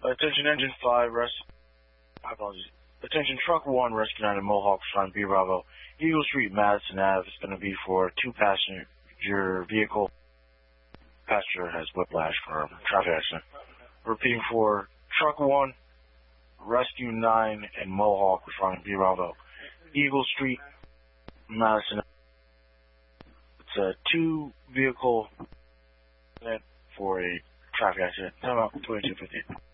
Attention Engine 5, apologies. Attention Truck 1, Rescue 9 in Mohawk, responding B Bravo. Eagle Street, Madison Ave. It's going to be for a 2-passenger vehicle. Passenger has whiplash from traffic accident. Repeating for Truck 1, Rescue 9 in Mohawk, responding B Bravo. Eagle Street, Madison Ave. It's a 2-vehicle event for a traffic accident. Time out, 22:50.